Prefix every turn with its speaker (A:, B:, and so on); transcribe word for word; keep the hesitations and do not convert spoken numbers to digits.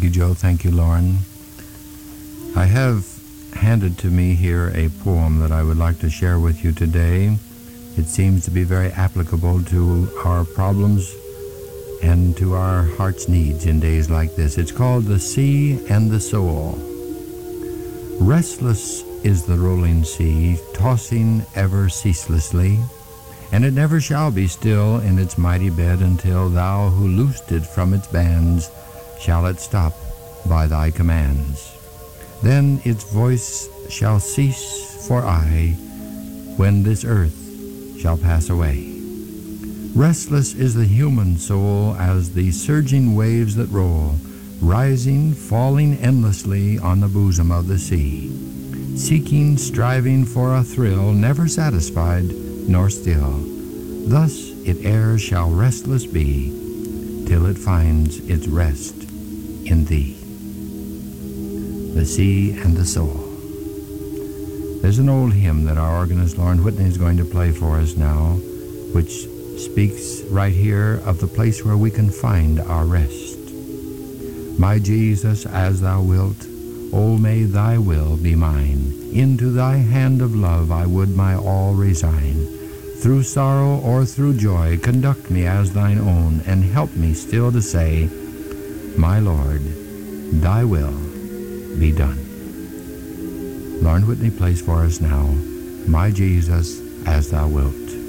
A: you, Joe. Thank you, Lauren. I have handed to me here a poem that I would like to share with you today. It seems to be very applicable to our problems and to our heart's needs in days like this. It's called The Sea and the Soul. Restless is the rolling sea, tossing ever ceaselessly, and it never shall be still in its mighty bed until thou who loosed it from its bands shall it stop by thy commands. Then its voice shall cease for aye when this earth shall pass away. Restless is the human soul as the surging waves that roll, rising, falling endlessly on the bosom of the sea, seeking, striving for a thrill, never satisfied nor still. Thus it e'er shall restless be, till it finds its rest in thee. The Sea and the Soul. There's an old hymn that our organist Lauren Whitney is going to play for us now, which speaks right here of the place where we can find our rest. My Jesus, as thou wilt, O may thy will be mine. Into thy hand of love I would my all resign. Through sorrow or through joy, conduct me as thine own, and help me still to say, my Lord, thy will be done. Lauren Whitney plays for us now, My Jesus, as thou wilt.